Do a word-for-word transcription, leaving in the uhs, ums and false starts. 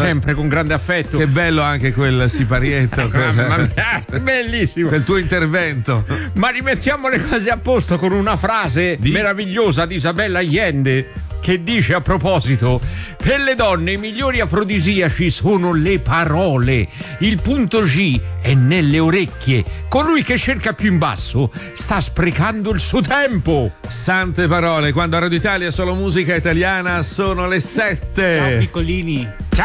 sempre con grande affetto. Che bello anche quel siparietto. Mamma mia, bellissimo. Il tuo intervento. Ma rimettiamo le cose a posto con una frase di... meravigliosa di Isabella Allende, che dice a proposito: per le donne i migliori afrodisiaci sono le parole, il punto G è nelle orecchie, colui che cerca più in basso sta sprecando il suo tempo. Sante parole, quando a Radio Italia solo musica italiana sono le sette. Ciao piccolini.